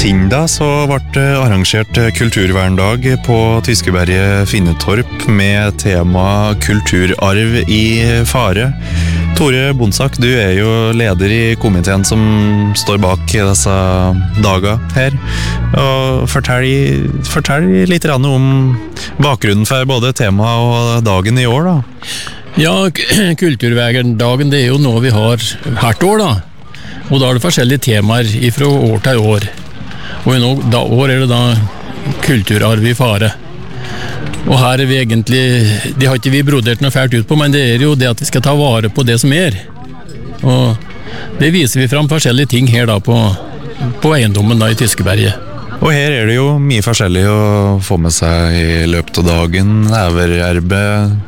Sinda så ble det arrangert kulturverndag på Tyskeberget Finnetorp med tema kulturarv i fare. Tore Bonsak, du er jo leder i komiteen som står bak disse dager her. Og fortell litt om bakgrunnen for både tema og dagen i år da. Ja, kulturverndagen det er jo noe vi har hvert år da. Og da er det forskjellige temaer fra år til år. Og i år er det da kulturarv i fare. Og her er vi egentlig, det har ikke vi brodert noe fælt ut på, men det er jo det at vi skal ta vare på det som er. Og det viser vi fram forskjellige ting her da på eiendommen da i Tyskeberget. Og her er det jo mye forskjellig å få med seg i løpet av dagen. Evererbe,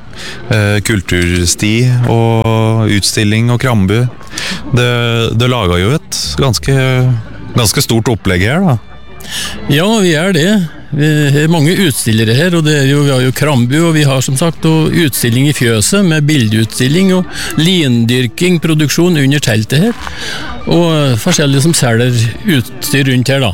kultursti og utstilling og krambu. Det lager jo et ganske stort opplegg her da. Ja, vi er det. Vi har mange utstillere her, og vi har jo krambu, og vi har som sagt utstilling i fjøset med bildeutstilling og lindyrking, produksjon under teltet her. Og forskjellige som selger utstyr rundt her da,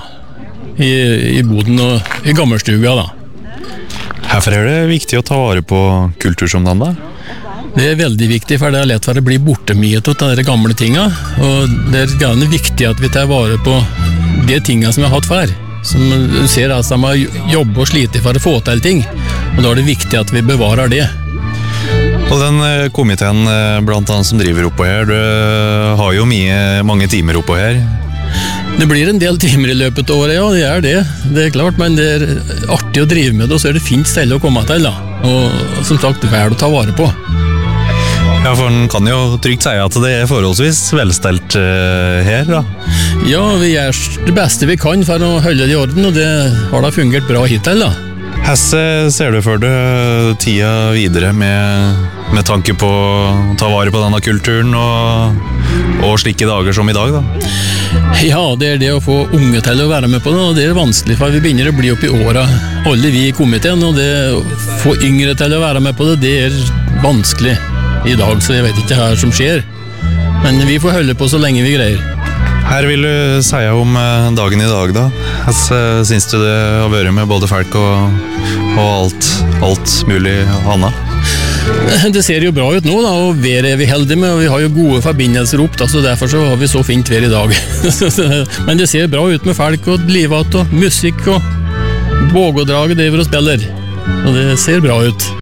i boden og i gammelstuga da. Hvorfor er det viktig å ta vare på kultur som den da? Det er veldig viktig, for det er lett for å bli borte mye av de gamle tingene, og det er gjerne viktig at vi tar vare på de tingene som vi har hatt før. Som du ser at de har jobbet og slitet for å få til ting, og da er det viktig at vi bevarer det. Og den komiteen blant annet som driver oppå her, du har jo mange timer oppå her. Det blir en del timer i løpet av året, ja, det er klart, men det er artig å drive med det, og så er det fint sted å komme til da, og som sagt, vel å ta vare på. Ja, for en kan jo trygt si at det er forholdsvis velstelt her da. Ja, vi gjør det beste vi kan for å holde det i orden, og det har da fungert bra hittil da. Hvordan ser du for deg tida videre med tanke på å ta vare på denne kulturen og slike dager som i dag da? Ja, det er det å få unge til å være med på det, og det er vanskelig, for vi begynner å bli opp i åra, alle vi i komiteen, og det å få yngre til å være med på det, det er vanskelig i dag, så jeg vet ikke hva som skjer. Men vi får holde på så lenge vi greier. Her vil du si om dagen i dag da. Hvordan synes du det har vært med både folk og alt mulig annet? Det ser jo bra ut nå da, og været er vi heldige med, og vi har jo gode forbindelser opp da, så derfor så har vi så fint vær i dag. Men det ser bra ut med folk og livat og musikk og bågådraget driver og spiller. Og det ser bra ut.